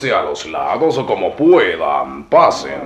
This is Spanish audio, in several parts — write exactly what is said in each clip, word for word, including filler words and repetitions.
A los lados o como puedan, pasen.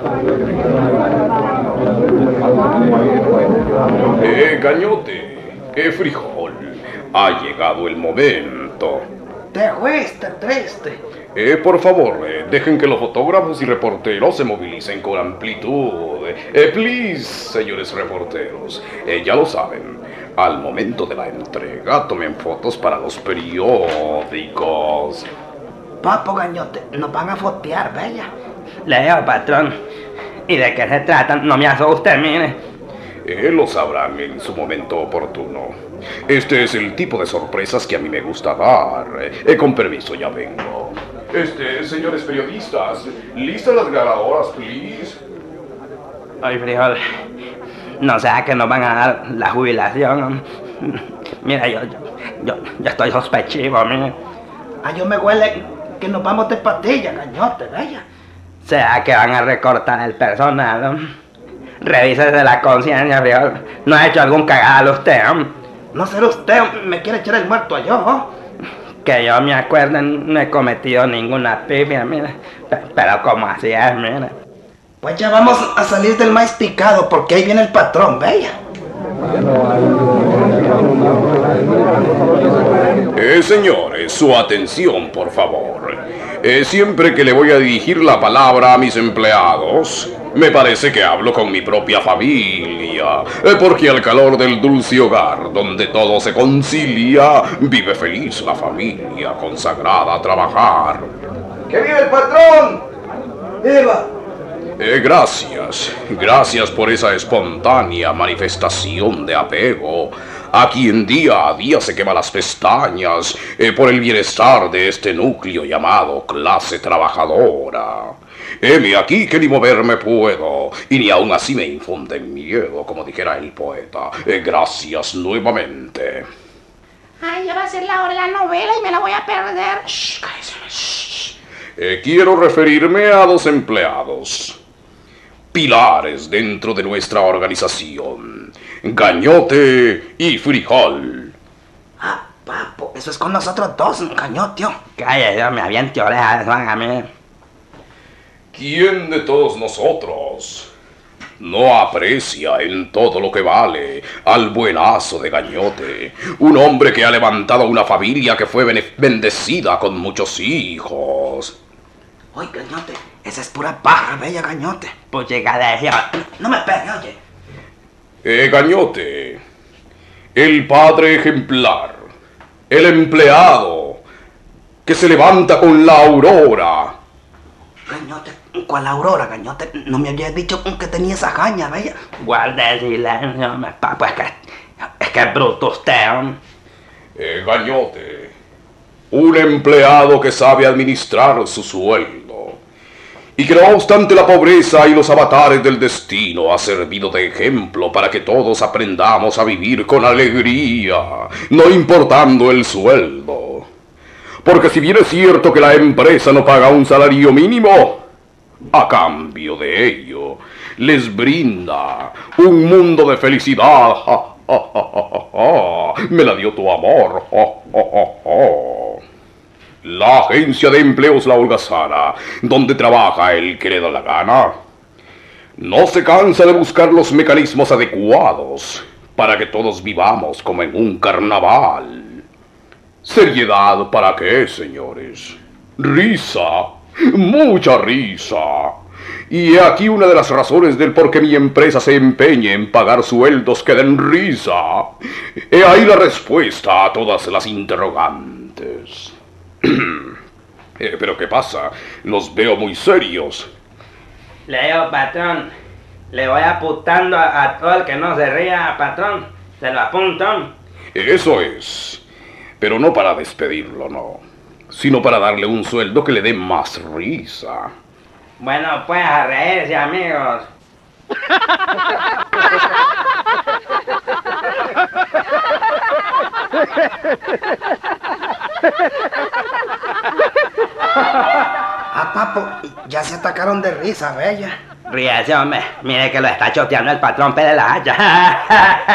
Eh, Gañote, eh, Frijol, ha llegado el momento. Te fuiste, triste. Eh, por favor, eh, dejen que los fotógrafos y reporteros se movilicen con amplitud. Eh, please, señores reporteros, eh, ya lo saben. Al momento de la entrega, tomen fotos para los periódicos. Papo Gañote, nos van a fotear, bella. Leo, patrón. ¿Y de qué se trata? No me asuste, mire. Eh, lo sabrán en su momento oportuno. Este es el tipo de sorpresas que a mí me gusta dar. Eh, con permiso, ya vengo. Este, señores periodistas, ¿listas las grabadoras, please? Ay, Frijol, no sea que nos van a dar la jubilación. Mira, yo, yo, yo, yo estoy sospechivo, mire. Ah, yo me huele que nos vamos de patilla, Gañote, bella. Sea que van a recortar el personal, ¿no? Revísese la conciencia, Frijol. ¿No ha hecho algún cagado usted, ¿no? No será usted, me quiere echar el muerto a yo, ¿no? Que yo me acuerde, no he cometido ninguna pifia, mire. Pero como así es, mire. Pues ya vamos a salir del maíz picado, porque ahí viene el patrón, bella. Eh, señores, su atención, por favor. Eh, siempre que le voy a dirigir la palabra a mis empleados, me parece que hablo con mi propia familia, eh, porque al calor del dulce hogar, donde todo se concilia, vive feliz la familia, consagrada a trabajar. ¡Que vive el patrón! ¡Viva! Eh, gracias, gracias por esa espontánea manifestación de apego a quien día a día se quema las pestañas eh, por el bienestar de este núcleo llamado clase trabajadora. Heme aquí que ni moverme puedo, y ni aún así me infunden miedo, como dijera el poeta. Eh, gracias nuevamente. Ay, ya va a ser la hora de la novela y me la voy a perder. Shh, cállese, shh. Eh, quiero referirme a dos empleados, pilares dentro de nuestra organización, Gañote y Frijol. Ah, papo, eso es con nosotros dos, Gañote. Cállate, me aviente orejas, van a mí. ¿Quién de todos nosotros no aprecia en todo lo que vale al buenazo de Gañote? Un hombre que ha levantado una familia que fue bendecida con muchos hijos. Oye, Gañote, esa es pura paja, bella, Gañote. Pues llega de No me pegue, oye. Eh, Gañote, el padre ejemplar, el empleado que se levanta con la aurora. Gañote, ¿cuál aurora, Gañote? No me habías dicho que tenía esa caña, bella. Guarde silencio, me papo, es que es que es bruto usted, ¿no? Eh, Gañote, un empleado que sabe administrar su sueldo y que no obstante la pobreza y los avatares del destino ha servido de ejemplo para que todos aprendamos a vivir con alegría, no importando el sueldo. Porque si bien es cierto que la empresa no paga un salario mínimo, a cambio de ello les brinda un mundo de felicidad. Ja, ja, ja, ja, ja. Me la dio tu amor. Ja, ja, ja, ja. La agencia de empleos La Holgazana, donde trabaja el que le da la gana, no se cansa de buscar los mecanismos adecuados para que todos vivamos como en un carnaval. ¿Seriedad para qué, señores? Risa, mucha risa. Y he aquí una de las razones del por qué mi empresa se empeña en pagar sueldos que den risa. He ahí la respuesta a todas las interrogantes. eh, ¿Pero qué pasa? Los veo muy serios. Leo, patrón, le voy apuntando a, a todo el que no se ría, patrón. Se lo apunto. Eso es. Pero no para despedirlo, no. Sino para darle un sueldo que le dé más risa. Bueno, pues a reírse, amigos. Ah, papo, ya se atacaron de risa, bella. Ríase, hombre. Mire que lo está choteando el patrón Pérez la Haya.